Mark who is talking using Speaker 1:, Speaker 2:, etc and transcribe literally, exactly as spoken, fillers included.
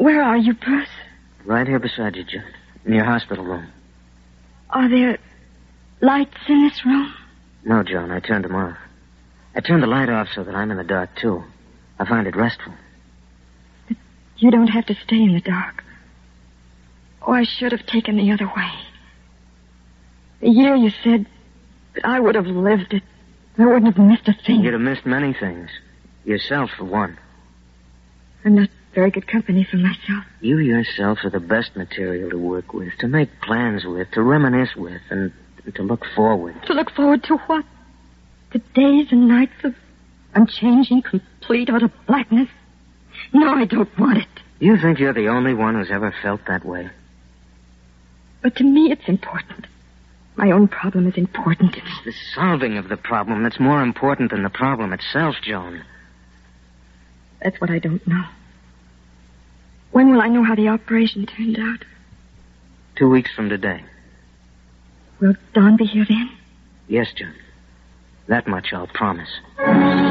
Speaker 1: Where are you, Bruce?
Speaker 2: Right here beside you, Joan. In your hospital room.
Speaker 1: Are there lights in this room?
Speaker 2: No, Joan, I turned them off. I turned the light off so that I'm in the dark, too. I find it restful.
Speaker 1: But you don't have to stay in the dark. Oh, I should have taken the other way. The year you said that I would have lived it. I wouldn't have missed a thing.
Speaker 2: You'd have missed many things. Yourself, for one.
Speaker 1: I'm not very good company for myself.
Speaker 2: You yourself are the best material to work with, to make plans with, to reminisce with, and to look forward.
Speaker 1: To look forward to what? To days and nights of unchanging, complete, utter blackness? No, I don't want it.
Speaker 2: You think you're the only one who's ever felt that way?
Speaker 1: But to me, it's important. My own problem is important.
Speaker 2: It's the solving of the problem that's more important than the problem itself, Joan.
Speaker 1: That's what I don't know. When will I know how the operation turned out?
Speaker 2: Two weeks from today.
Speaker 1: Will Don be here then?
Speaker 2: Yes, Joan. That much I'll promise.